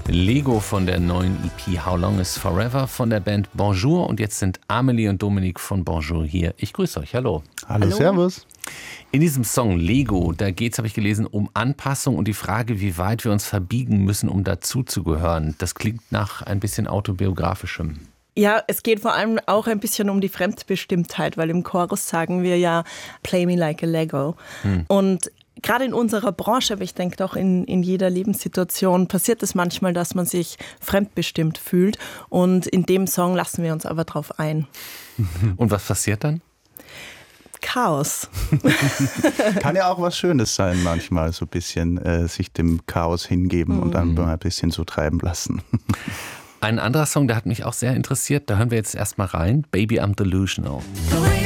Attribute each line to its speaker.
Speaker 1: Lego von der neuen EP How Long Is Forever von der Band Bonjour. Und jetzt sind Amelie und Dominik von Bonjour hier. Ich grüße euch. Hallo.
Speaker 2: Hallo, servus.
Speaker 1: In diesem Song Lego, da geht es, habe ich gelesen, um Anpassung und die Frage, wie weit wir uns verbiegen müssen, um dazuzugehören. Das klingt nach ein bisschen autobiografischem.
Speaker 3: Ja, es geht vor allem auch ein bisschen um die Fremdbestimmtheit, weil im Chorus sagen wir ja, play me like a Lego. Und gerade in unserer Branche, aber ich denke doch in jeder Lebenssituation passiert es manchmal, dass man sich fremdbestimmt fühlt. Und in dem Song lassen wir uns aber drauf ein.
Speaker 1: Und was passiert dann?
Speaker 3: Chaos.
Speaker 2: Kann ja auch was Schönes sein manchmal, so ein bisschen sich dem Chaos hingeben und dann mal ein bisschen so treiben lassen.
Speaker 1: Ein anderer Song, der hat mich auch sehr interessiert, da hören wir jetzt erstmal rein. Baby, I'm Delusional.